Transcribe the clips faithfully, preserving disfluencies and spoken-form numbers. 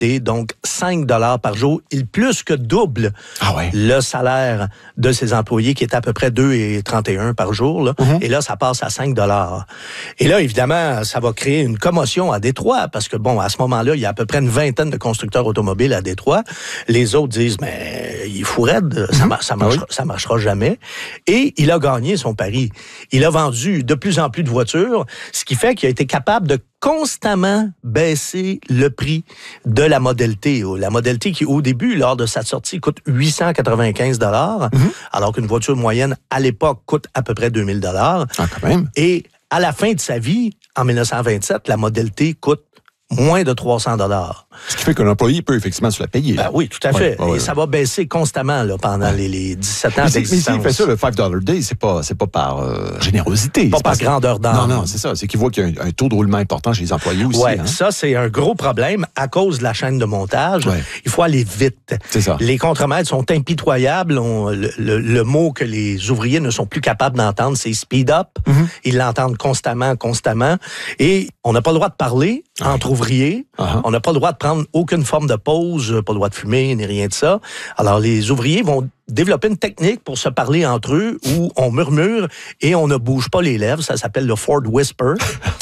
Et donc, cinq dollars par jour. Il plus que double ah ouais. le salaire de ses employés, qui est à peu près deux virgule trente et un par jour. Là. Mm-hmm. Et là, ça passe à cinq dollars. Et là, évidemment, ça va créer une commotion à Détroit, parce que, bon, à ce moment-là, il y a à peu près une vingtaine de constructeurs automobiles à Détroit. Les autres disent, mais il est fou raide, ça, mar- ça, marchera, ça marchera jamais. Et il a gagné son pari. Il a vendu de plus en plus de voitures, ce qui fait qu'il a été capable de constamment baisser le prix de la Model T. La Model T qui, au début, lors de sa sortie, coûte huit cent quatre-vingt-quinze dollars, mm-hmm. alors qu'une voiture moyenne, à l'époque, coûte à peu près deux mille dollars. Ah, quand même. Et à la fin de sa vie, en dix-neuf cent vingt-sept, la Model T coûte moins de trois cents dollars. Ce qui fait qu'un employé peut effectivement se la payer. Ben oui, tout à fait. Ouais, ouais, et ça va baisser constamment là, pendant ouais. les, les dix-sept ans mais d'existence. Mais s'il fait ça, le five dollar day, c'est pas, c'est pas par euh, générosité. Pas c'est par pas grandeur d'âme. Non, non, c'est ça. C'est qu'il voit qu'il y a un, un taux de roulement important chez les employés aussi. Oui, hein? ça, c'est un gros problème à cause de la chaîne de montage. Ouais. Il faut aller vite. C'est ça. Les contremaîtres sont impitoyables. On, le, le, le mot que les ouvriers ne sont plus capables d'entendre, c'est speed up. Mm-hmm. Ils l'entendent constamment, constamment. Et on n'a pas le droit de parler ouais. entre ouvriers. Uh-huh. On n'a pas le droit de prendre aucune forme de pause, pas le droit de fumer, ni rien de ça. Alors, les ouvriers vont développer une technique pour se parler entre eux où on murmure et on ne bouge pas les lèvres. Ça s'appelle le Ford Whisper.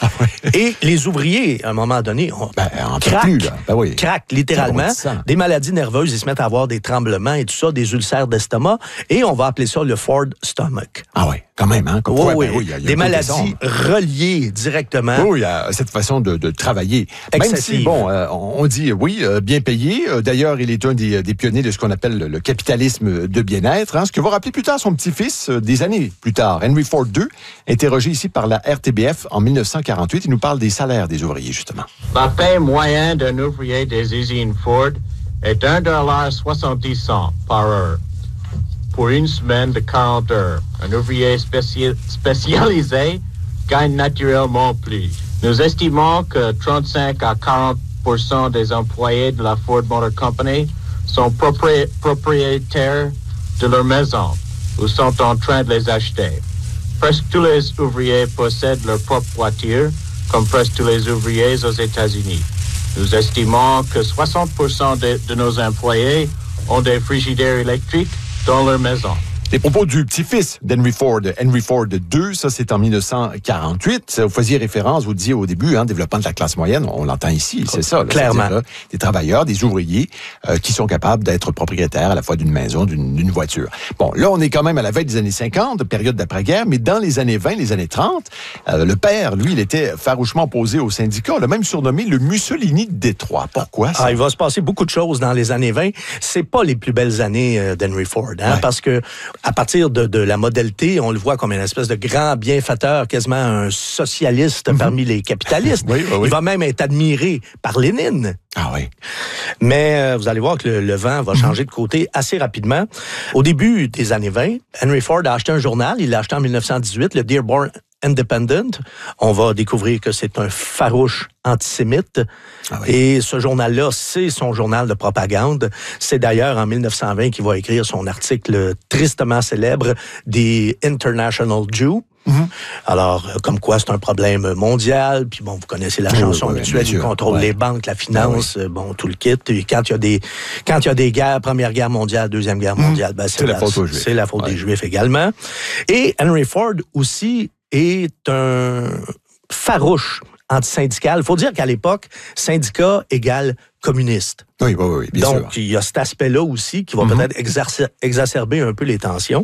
Et les ouvriers, à un moment donné, on ben, craquent, plus, là. Ben oui. craquent littéralement. Des maladies nerveuses, ils se mettent à avoir des tremblements et tout ça, des ulcères d'estomac. Et on va appeler ça le Ford Stomach. Ah oui, quand même. Hein? Comme oui, quoi, oui. Ben, oui y a, y a des maladies reliées directement. Oui, il y a cette façon de, de travailler. Excessive. Même si, bon, euh, on dit, oui, euh, bien payé. Euh, d'ailleurs, il est un des, des pionniers de ce qu'on appelle le, le capitalisme de bien-être. Hein, ce que va rappeler plus tard son petit-fils, euh, des années plus tard, Henry Ford deux, interrogé ici par la R T B F en dix-neuf cent quarante-huit. Il nous parle des salaires des ouvriers, justement. La paie moyenne d'un ouvrier des usines Ford est un dollar soixante-dix par heure pour une semaine de quarante heures. Un ouvrier spéci- spécialisé gagne naturellement plus. Nous estimons que trente-cinq à quarante pour cent des employés de la Ford Motor Company sont propri- propriétaires de leur maison ou sont en train de les acheter. Presque tous les ouvriers possèdent leur propre voiture, comme presque tous les ouvriers aux États-Unis. Nous estimons que soixante pour cent de, de nos employés ont des frigidaires électriques dans leur maison. Les propos du petit-fils d'Henry Ford, Henry Ford deux, ça c'est en dix-neuf cent quarante-huit. Vous faisiez référence, vous disiez au début, hein, développement de la classe moyenne, on l'entend ici, c'est ça. Là, clairement. Là, des travailleurs, des ouvriers euh, qui sont capables d'être propriétaires à la fois d'une maison, d'une, d'une voiture. Bon, là on est quand même à la veille des années cinquante, période d'après-guerre, mais dans les années vingt, les années trente, euh, le père, lui, il était farouchement opposé au syndicat, on l'a même surnommé le Mussolini de Détroit. Pourquoi ça? Ah, il va se passer beaucoup de choses dans les années vingt. C'est pas les plus belles années euh, d'Henry Ford, hein, ouais. parce que à partir de, de la Model T, on le voit comme une espèce de grand bienfaiteur, quasiment un socialiste mm-hmm. parmi les capitalistes. Oui, oui, oui. Il va même être admiré par Lénine. Ah oui. Mais euh, vous allez voir que le, le vent va changer de côté assez rapidement. Au début des années vingt, Henry Ford a acheté un journal. Il l'a acheté en dix-neuf cent dix-huit, le Dearborn Independent. On va découvrir que c'est un farouche antisémite. Ah oui. Et ce journal-là, c'est son journal de propagande. C'est d'ailleurs en dix-neuf cent vingt qu'il va écrire son article tristement célèbre des International Jew. Mm-hmm. Alors, comme quoi c'est un problème mondial, puis bon, vous connaissez la chanson oui, oui, habituelle, il contrôle ouais. les banques, la finance, ah, oui. bon, tout le kit. Et quand il y a des, quand il y a des guerres, Première Guerre mondiale, Deuxième Guerre mondiale, mm-hmm. ben, c'est, c'est la, la faute aux Juifs. C'est la faute ouais. des Juifs également. Et Henry Ford aussi est un farouche antisyndical. Il faut dire qu'à l'époque, syndicat égale communiste. Oui, oui, oui, bien Donc, sûr. il y a cet aspect-là aussi qui va mm-hmm. peut-être exercer, exacerber un peu les tensions.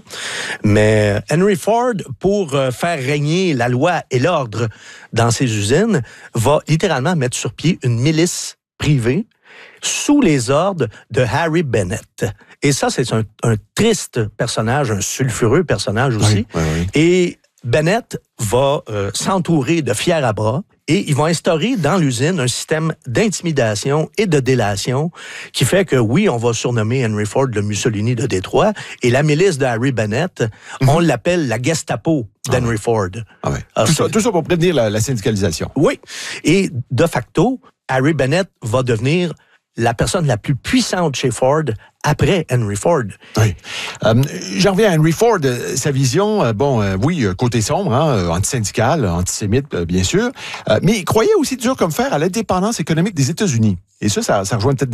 Mais Henry Ford, pour euh, faire régner la loi et l'ordre dans ses usines, va littéralement mettre sur pied une milice privée sous les ordres de Harry Bennett. Et ça, c'est un, un triste personnage, un sulfureux personnage aussi. Oui, oui, oui. Et Bennett va euh, s'entourer de fiers à bras et il va instaurer dans l'usine un système d'intimidation et de délation qui fait que, oui, on va surnommer Henry Ford le Mussolini de Détroit et la milice de Harry Bennett, mm-hmm. on l'appelle la Gestapo d'Henry ah ouais. Ford. Ah ouais. Alors, tout, ça, tout ça pour prévenir la, la syndicalisation. Oui. Et de facto, Harry Bennett va devenir la personne la plus puissante chez Ford après Henry Ford. Oui. Euh, J'en reviens à Henry Ford. Sa vision, euh, bon, euh, oui, côté sombre, hein, antisyndical, antisémite, euh, bien sûr, euh, mais il croyait aussi dur comme fer à l'indépendance économique des États-Unis. Et ça, ça, ça rejoint peut-être